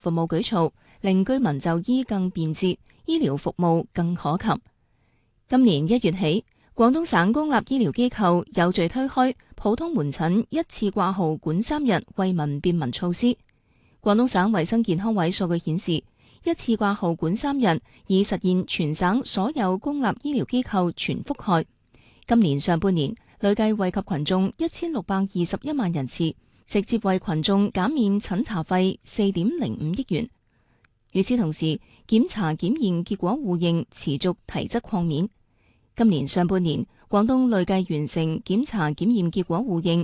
服務舉措，令居民就醫更便捷，醫療服務更可及。今年1月起，廣東省公立醫療機構有序推開普通門診一次掛號管3日惠民便民措施。廣東省衛生健康委數據顯示，一次掛號管3日已實現全省所有公立醫療機構全覆蓋。今年上半年累計惠及群眾1621萬人次，直接為群眾減免診查費4.05億元。與此同時，檢查檢驗結果互認持續提質擴面。今年上半年，廣東累計完成檢查檢驗結果互認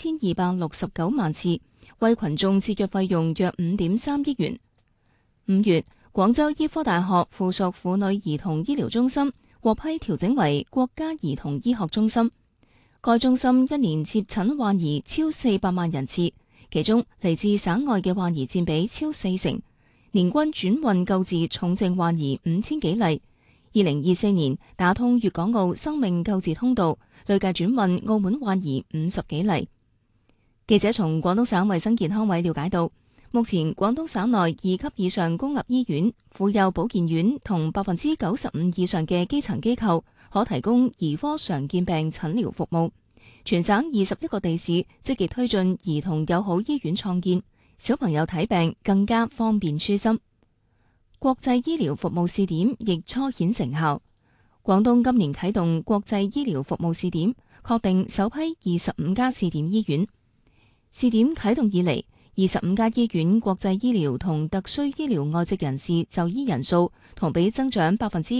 1269萬次，為群眾節約費用約5.3億元。5月，廣州醫科大學附屬婦女兒童醫療中心獲批調整為國家兒童醫學中心。該中心一年接診患兒超400萬人次，其中嚟自省外嘅患兒佔比超40%，年均轉運救治重症患兒5000幾例。2024年打通粵港澳生命救治通道，累計轉運澳門患兒50幾例。記者從廣東省衛生健康委了解到，目前廣東省內2級以上公立醫院、婦幼保健院同95%以上嘅基層機構可提供兒科常見病診療服務。全省21個地市積極推進兒童友好醫院創建，小朋友睇病更加方便舒心。國際醫療服務試點亦初顯成效。廣東今年啟動國際醫療服務試點，確定首批25家試點醫院。試點啟動以嚟，25家醫院國際醫療同特需醫療外籍人士就醫人數同比增長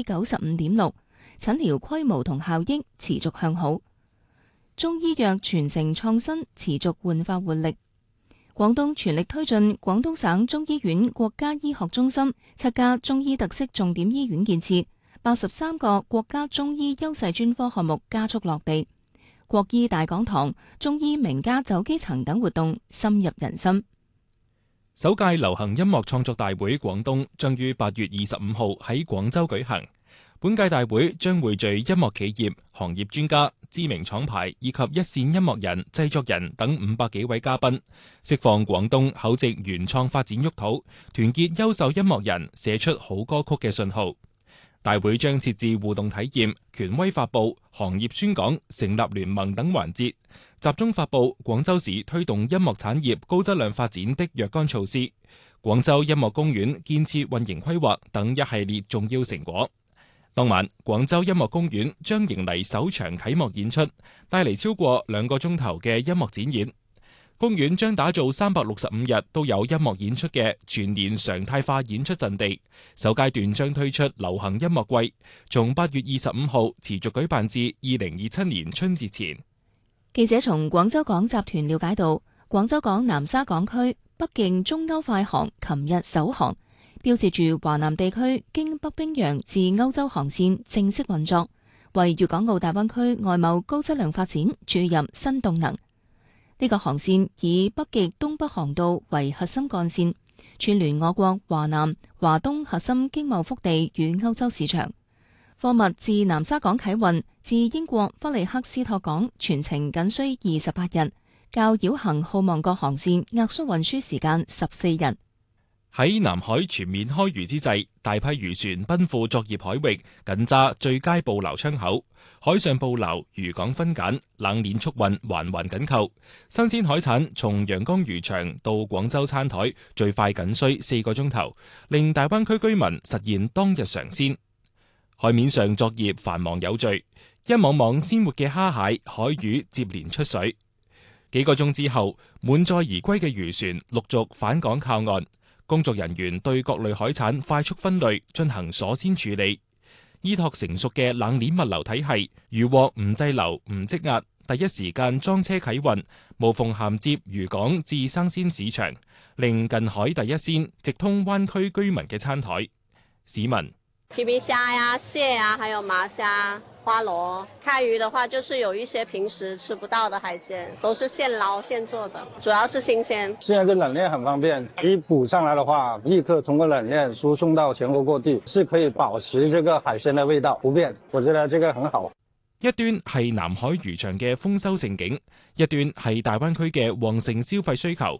95.6%，診療規模同效益持續向好。中醫藥傳承創新持續煥發活力。廣東全力推進廣東省中醫院國家醫學中心7家中醫特色重點醫院建設，83個國家中醫優勢專科項目加速落地。國醫大講堂、中醫名家走基層等活動深入人心。 首屆流行音樂創作大會廣東將於8月25號喺廣州舉行。本屆大會將匯聚音樂企業、行業專家、知名廠牌以及一線音樂人、製作人等500幾位嘉賓，釋放廣東口籍原創發展沃土，團結優秀音樂人，寫出好歌曲嘅信號。大會將設置互動體驗、權威發佈、行業宣講、成立聯盟等環節，集中發佈廣州市推動音樂產業高質量發展的若干措施、廣州音樂公園建設運營規劃等一系列重要成果。當晚，廣州音樂公園將迎嚟首場啟幕演出，帶嚟超過2個鐘頭嘅音樂展演。公園將打造365日都有音樂演出嘅全年常態化演出陣地。首階段將推出流行音樂季，從8月25號持續舉辦至2027年春節前。 記者從廣州港集團了解到，廣州港南沙港區北境中歐快航琴日首航，標誌住華南地區經北冰洋至歐洲航線正式運作，為粵港澳大灣區外貿高質量發展注入新動能。呢個航線以北極東北航道為核心幹線，串聯我國華南、華東核心經貿腹地與歐洲市場。貨物自南沙港啟運至英國弗里克斯托港，全程僅需28日，較繞行浩望角航線壓縮運輸時間14日。 喺南海全面開漁之際，大批漁船奔赴作業海域，緊揸最佳捕撈窗口，海上捕撈、漁港分揀、冷鏈速運環環緊扣。新鮮海產從陽江漁場到廣州餐台，最快僅需4個鐘頭，令大灣區居民實現當日嘗鮮。海面上作業繁忙有序，一網網鮮活嘅蝦蟹、海魚接連出水。幾個鐘之後，滿載而歸嘅漁船陸續返港靠岸。工作人員對各類海產快速分類進行鎖鮮處理，依託成熟嘅冷鏈物流體系，漁獲唔滯留唔積壓，第一時間裝車啟運，無縫銜接漁港至生鮮市場，令近海第一鮮直通灣區居民嘅餐台。市民皮皮蝦呀、蟹呀，還有麻蝦、花螺。開漁的話，就是有一些平時吃不到的海鮮，都是現撈現做的，主要是新鮮。 現在這冷鏈很方便，一捕上來的話，立刻通過冷鏈輸送到全國各地，是可以保持這個海鮮的味道不變。我覺得這個很好。 一端係南海漁場嘅豐收盛景，一端係大灣區嘅旺盛消費需求。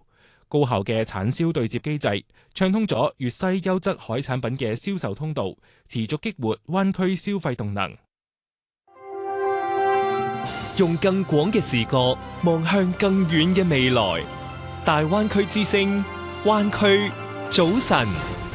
高效嘅產銷對接機制，暢通咗粵西優質海產品嘅銷售通道，持續激活灣區消費動能。 用更廣嘅視角望向更遠嘅未來。大灣區之聲，灣區早晨。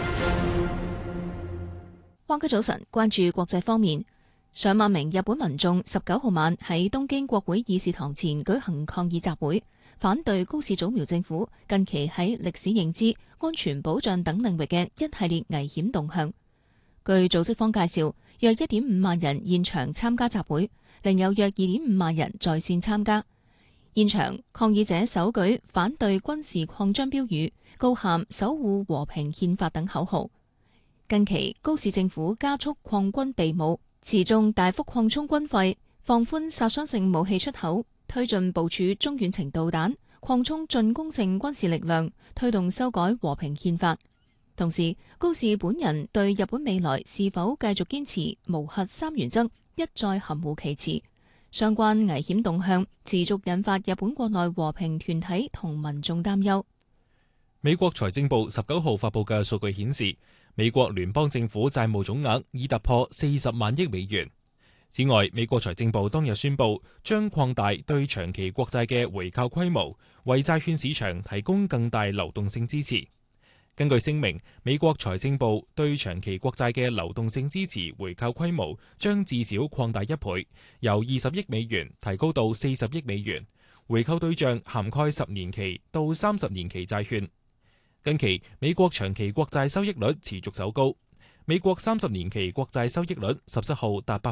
灣區早晨，關注國際方面。上萬名日本民眾19號晚喺東京國會議事堂前舉行抗議集會，反對高市早苗政府近期喺歷史認知、安全保障等領域嘅一系列危險動向。據組織方介紹，約 1.5 萬人現場參加集會，另有約 2.5 萬人在線參加。現場抗議者手舉反對軍事擴張標語，高喊守護和平憲法等口號。近期高市政府加速擴軍備武，持續大幅擴充軍費，放寬殺傷性武器出口，推進部署中遠程導彈，擴充進攻性軍事力量，推動修改和平憲法。同時，高市本人對日本未來是否繼續堅持無核三原則一再含糊其辭。相關危險動向持續引發日本國內和平團體同民眾擔憂。 美國財政部19號發佈嘅數據顯示，美國聯邦政府債務總額已突破40萬億美元。此外，美國財政部當日宣布將擴大對長期國債嘅回購規模，為債券市場提供更大流動性支持。根據聲明，美國財政部對長期國債嘅流動性支持回購規模將至少擴大1倍，由20億美元提高到40億美元，回購對象涵蓋10年期到30年期債券。近期美國長期國債收益率持續走高，美國30年期國債收益率17號達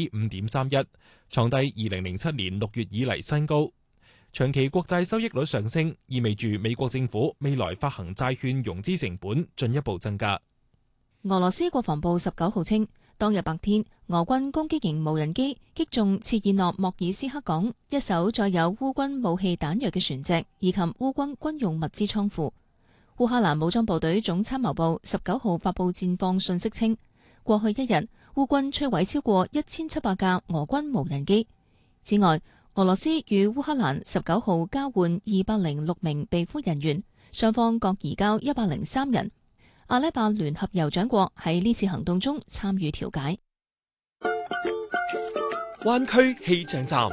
5.31%， 創低2007年6月以嚟新高。長期國債收益率上升，意味住美國政府未來發行債券融資成本進一步增加。 俄羅斯國防部19號稱，當日白天俄軍攻擊型無人機擊中切爾諾莫爾斯克港一艘載有烏軍武器彈藥嘅船隻，以及烏軍軍用物資倉庫。烏克蘭武裝部隊總參謀部19號發佈戰況信息稱，過去一日烏軍摧毀超過1700架俄軍無人機。此外，俄羅斯與烏克蘭19號交換206名被俘人員，雙方各移交103人。阿拉伯聯合酋長國喺呢次行動中參與調解。 灣區氣象站。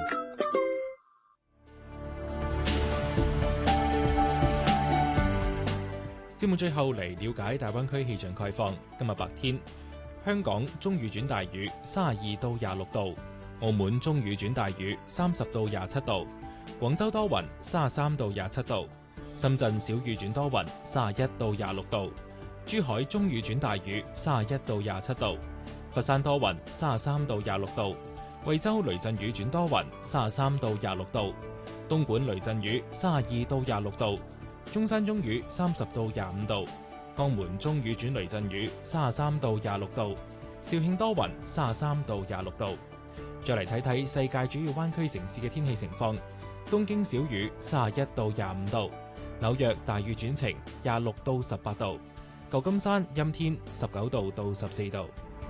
節目最後嚟了解大灣區氣象概況。今日白天，香港中雨轉大雨，32到26度；澳門中雨轉大雨，30到27度；廣州多雲，33到27度；深圳小雨轉多雲，31到26度；珠海中雨轉大雨，31到27度；佛山多雲，33到26度；惠州雷陣雨轉多雲，33到26度；東莞雷陣雨，32到26度；中山中雨30到25度；江門中雨轉雷陣雨33到26度；肇慶多雲33到26度。再嚟睇睇世界主要灣區城市嘅天氣情況：東京小雨31到25度；紐約大雨轉晴26到18度；舊金山陰天19度到14度。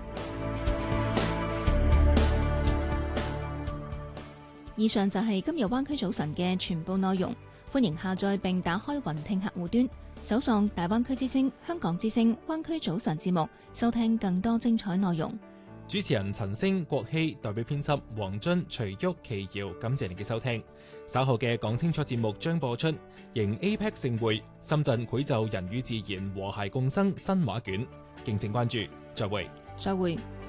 以上就係今日灣區早晨嘅全部內容。歡迎下載並打開雲聽客戶端，搜索大灣區之聲、香港之聲、灣區早晨節目，收聽更多精彩內容。 主持人陳星、郭希，代表編輯黃津、徐旭、奇瑤，感謝你嘅收聽。稍後嘅講清楚節目將播出，迎 APEC 盛會，深圳繪就人與自然和諧共生新畫卷，敬請關注。再會。 再會。